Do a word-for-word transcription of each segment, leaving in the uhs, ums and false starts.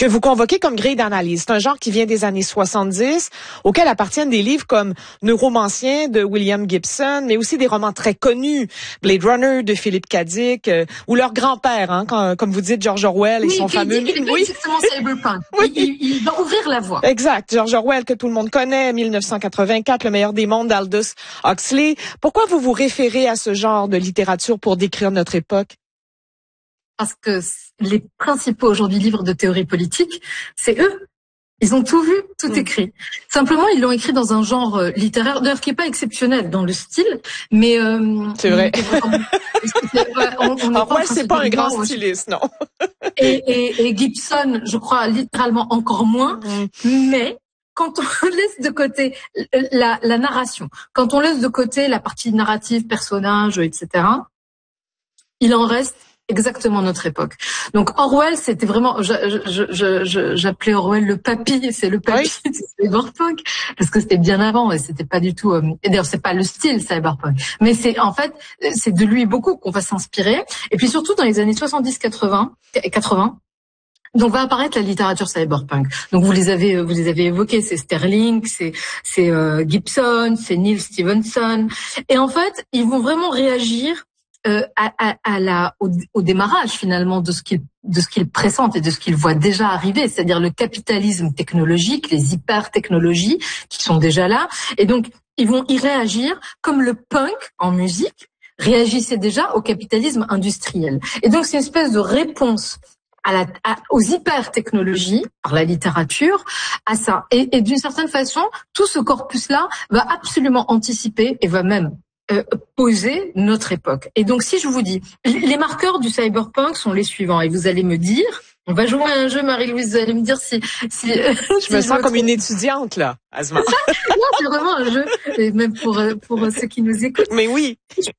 que vous convoquez comme grille d'analyse. C'est un genre qui vient des années soixante-dix, auquel appartiennent des livres comme Neuromancien de William Gibson, mais aussi des romans très connus, Blade Runner de Philippe K. Dick, euh, ou leur grand-père, hein, quand, comme vous dites, George Orwell et oui, son fameux... Dit, oui, exactement, Cyberpunk. Oui. Il, il, il va ouvrir la voie. Exact. George Orwell, que tout le monde connaît, mille neuf cent quatre-vingt-quatre, Le meilleur des mondes d'Aldous Huxley. Pourquoi vous vous référez à ce genre de littérature pour décrire notre époque? Parce que les principaux aujourd'hui livres de théorie politique, c'est eux. Ils ont tout vu, tout mmh. écrit. Simplement, ils l'ont écrit dans un genre euh, littéraire, d'ailleurs qui est pas exceptionnel dans le style, mais euh, c'est vrai. Orwell, c'est pas un grand styliste, non. et, et, et Gibson, je crois littéralement encore moins, mmh. mais quand on laisse de côté la, la narration, quand on laisse de côté la partie narrative, personnage, et cetera, il en reste exactement notre époque. Donc Orwell, c'était vraiment, je, je, je, je, j'appelais Orwell le papy, c'est le papy oui. de Cyberpunk, parce que c'était bien avant et c'était pas du tout. Euh, et d'ailleurs, c'est pas le style Cyberpunk, mais c'est en fait, c'est de lui beaucoup qu'on va s'inspirer. Et puis surtout dans les années soixante-dix quatre-vingts, quatre-vingts. Donc va apparaître la littérature cyberpunk. Donc vous les avez vous les avez évoqués, c'est Sterling, c'est c'est euh, Gibson, c'est Neil Stephenson. Et en fait, ils vont vraiment réagir euh, à, à, à la au, au démarrage finalement de ce qu'ils de ce qu'ils pressentent et de ce qu'ils voient déjà arriver, c'est-à-dire le capitalisme technologique, les hyper-technologies qui sont déjà là. Et donc ils vont y réagir comme le punk en musique réagissait déjà au capitalisme industriel. Et donc c'est une espèce de réponse à la, à, aux hyper-technologies, par la littérature, à ça. Et, et d'une certaine façon, tout ce corpus-là va absolument anticiper et va même euh, poser notre époque. Et donc, si je vous dis, les marqueurs du cyberpunk sont les suivants, et vous allez me dire, on va jouer à un jeu, Marie-Louise, vous allez me dire si... si je si me je sens comme une étudiante, là, Asma. Non, c'est vraiment un jeu, et même pour, pour ceux qui nous écoutent. Mais oui.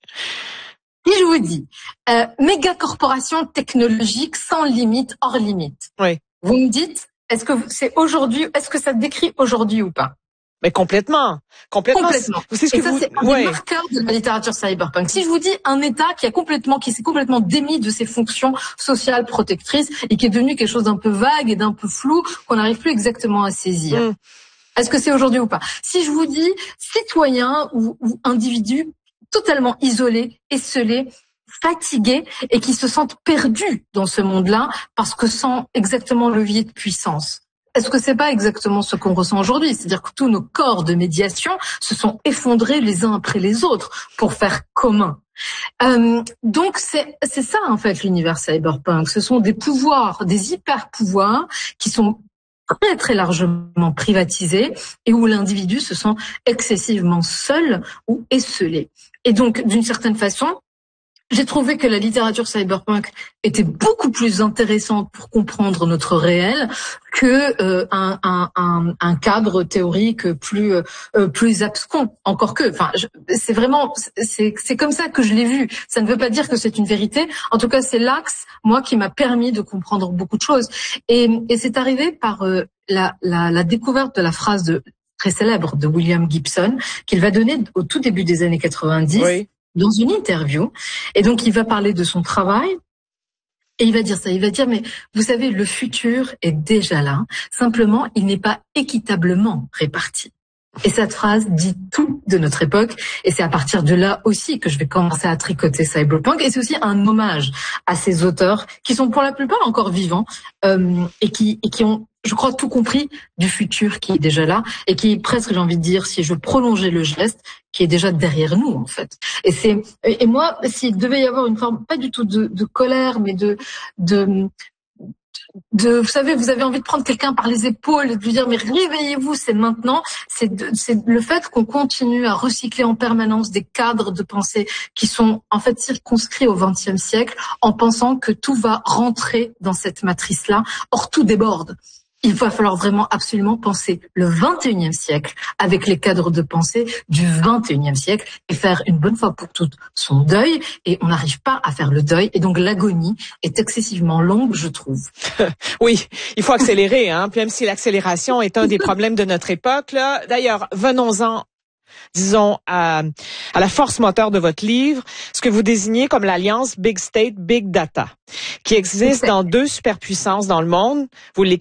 Si je vous dis, euh, méga corporation technologique sans limite, hors limite. Oui. Vous me dites, est-ce que c'est aujourd'hui, est-ce que ça décrit aujourd'hui ou pas? Mais complètement. Complètement. Complètement. C'est ce et que ça, vous... c'est un ouais. des marqueurs de la littérature cyberpunk. Si je vous dis un État qui a complètement, qui s'est complètement démis de ses fonctions sociales protectrices et qui est devenu quelque chose d'un peu vague et d'un peu flou, qu'on n'arrive plus exactement à saisir. Mm. Est-ce que c'est aujourd'hui ou pas? Si je vous dis citoyen ou, ou individu totalement isolés, esselés, fatigués et qui se sentent perdus dans ce monde-là parce que sans exactement levier de puissance. Est-ce que c'est pas exactement ce qu'on ressent aujourd'hui? C'est-à-dire que tous nos corps de médiation se sont effondrés les uns après les autres pour faire commun. Euh, donc c'est c'est ça en fait l'univers cyberpunk. Ce sont des pouvoirs, des hyper-pouvoirs qui sont très très largement privatisés et où l'individu se sent excessivement seul ou esselé. Et donc, d'une certaine façon, j'ai trouvé que la littérature cyberpunk était beaucoup plus intéressante pour comprendre notre réel que euh, un, un, un, un cadre théorique plus euh, plus abscon. Encore que, enfin, je, c'est vraiment, c'est c'est comme ça que je l'ai vu. Ça ne veut pas dire que c'est une vérité. En tout cas, c'est l'axe, moi, qui m'a permis de comprendre beaucoup de choses. Et, et c'est arrivé par euh, la, la, la découverte de la phrase de très célèbre de William Gibson, qu'il va donner au tout début des années quatre-vingt-dix, oui. dans une interview. Et donc, il va parler de son travail. Et il va dire ça, il va dire, mais vous savez, le futur est déjà là. Simplement, il n'est pas équitablement réparti. Et cette phrase dit tout de notre époque. Et c'est à partir de là aussi que je vais commencer à tricoter Cyberpunk. Et c'est aussi un hommage à ces auteurs qui sont pour la plupart encore vivants euh, et qui, et qui ont, je crois, tout compris du futur qui est déjà là et qui est presque, j'ai envie de dire, si je prolongeais le geste, qui est déjà derrière nous, en fait. Et c'est, et moi, s'il devait y avoir une forme, pas du tout de, de colère, mais de, de, de, vous savez, vous avez envie de prendre quelqu'un par les épaules et de lui dire, mais réveillez-vous, c'est maintenant. C'est, de, c'est le fait qu'on continue à recycler en permanence des cadres de pensée qui sont, en fait, circonscrits au vingtième siècle en pensant que tout va rentrer dans cette matrice-là. Or, tout déborde. Il va falloir vraiment absolument penser le vingt et unième siècle avec les cadres de pensée du vingt et unième siècle et faire une bonne fois pour toutes son deuil. Et on n'arrive pas à faire le deuil. Et donc l'agonie est excessivement longue, je trouve. Oui, il faut accélérer, hein. Même si l'accélération est un des problèmes de notre époque, là. D'ailleurs, venons-en, disons, à, à la force moteur de votre livre, ce que vous désignez comme l'alliance Big State, Big Data, qui existe dans deux superpuissances dans le monde. Vous l'écrivez